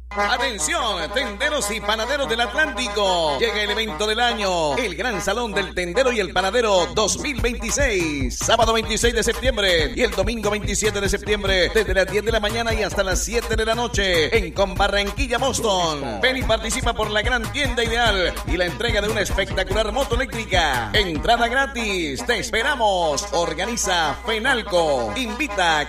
Atención, tenderos y panaderos del Atlántico. Llega el evento del año, el Gran Salón del Tendero y el Panadero 2026. Sábado 26 de septiembre y el domingo 27 de septiembre, desde las 10 de la mañana y hasta las 7 de la noche, en Barranquilla, Boston. Ven y participa por la gran tienda ideal y la entrega de una espectacular moto eléctrica. Entrada gratis. Te esperamos. Organiza Fenalco. Invita